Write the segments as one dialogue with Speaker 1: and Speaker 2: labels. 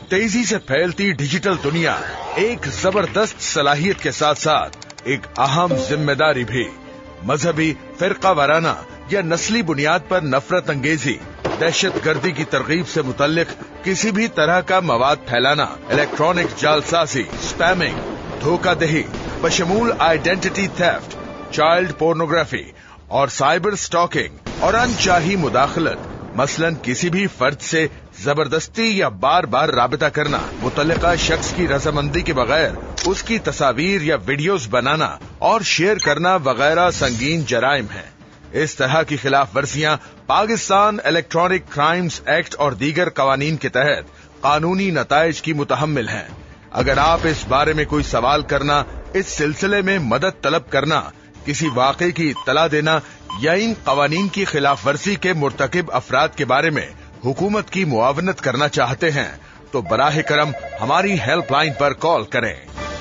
Speaker 1: तेजी से फैलती डिजिटल दुनिया एक जबरदस्त सलाहियत के साथ साथ एक अहम जिम्मेदारी भी। मजहबी, फिरका वाराना या नस्ली बुनियाद पर नफरत अंगेजी, दहशत गर्दी की तरगीब से मुतल्लिक किसी भी तरह का मवाद फैलाना, इलेक्ट्रॉनिक जालसाजी, spamming, धोखाधही, बशमूल identity theft, child pornography और साइबर स्टॉकिंग और अनचाही मुदाखलत, मसलन किसी भी फर्द से जबरदस्ती या बार बार राबिता करना, मुतल्लिका शख्स की रजामंदी के बगैर उसकी तस्वीर या वीडियोस बनाना और शेयर करना वगैरह संगीन जराइम हैं। इस तरह की खिलाफ वर्जियां पाकिस्तान इलेक्ट्रॉनिक क्राइम्स एक्ट और दीगर कवानीन के तहत कानूनी नताइज की मुतहम्मिल हैं। अगर आप इस बारे में कोई सवाल करना, इस सिलसिले में मदद तलब करना, किसी वाक़े की इत्तला देना या इन कवानीन की खिलाफ वर्जी के मुर्तकिब अफराद के बारे में हुकूमत की मुआवनत करना चाहते हैं तो बराह करम हमारी हेल्पलाइन पर कॉल करें।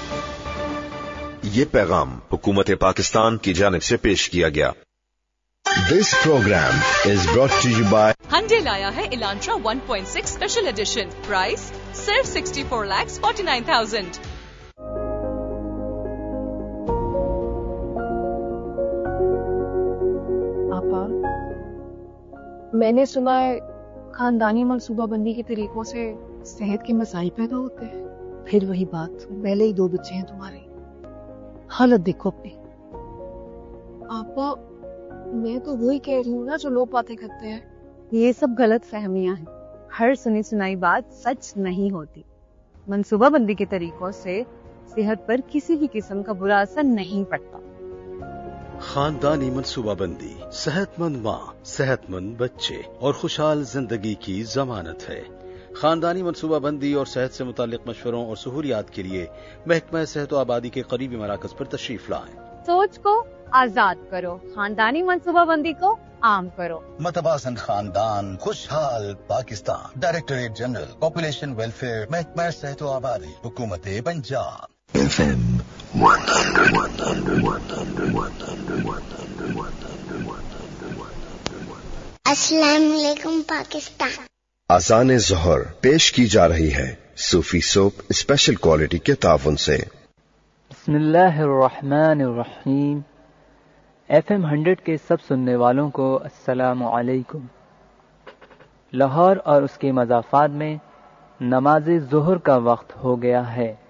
Speaker 2: ये पैगाम हुकूमत पाकिस्तान की जानिब से पेश किया गया।
Speaker 3: This program is brought to you by
Speaker 4: Hyundai लाया है Elantra 1.6 स्पेशल एडिशन, प्राइस सिर्फ 64,49,000।
Speaker 5: आपा, मैंने सुना है खानदानी मनसूबाबंदी के तरीकों से सेहत के मसाइल पैदा होते हैं।
Speaker 6: फिर वही बात, पहले ही 2 बच्चे हैं तुम्हारे, हालत देखो अपनी।
Speaker 5: आपा, मैं तो वही कह रही हूँ ना जो लोग बातें करते हैं।
Speaker 6: ये सब गलत फहमियां हैं। हर सुनी सुनाई बात सच नहीं होती। मनसूबाबंदी के तरीकों से सेहत पर किसी भी किस्म का बुरा असर नहीं पड़ता।
Speaker 7: खानदानी मनसूबाबंदी सेहतमंद माँ, सेहतमंद बच्चे और खुशहाल जिंदगी की जमानत है। खानदानी मनसूबाबंदी और सेहत से मुतालिक मशवरों और सहूलियात के लिए महकमा सेहत व आबादी के करीबी मराकज पर तशरीफ लाएं।
Speaker 6: सोच को आजाद करो, खानदानी मनसूबाबंदी को आम करो।
Speaker 3: मतवासन खानदान, खुशहाल Pakistan, directorate general population welfare, महकमा सेहत व आबादी, हुकूमत पंजाब। FM 100।
Speaker 8: अस्सलाम वालेकुम पाकिस्तान।
Speaker 3: अज़ान ज़ोहर पेश की जा रही है सूफी सोप स्पेशल क्वालिटी के ताउन से।
Speaker 9: बिस्मिल्लाहिर्रहमानिर्रहीम। FM 100 के सब सुनने वालों को अस्सलामु अलैकुम। लाहौर और उसके मज़ाफ़ात में नमाज़ ज़ोहर का वक्त हो गया है।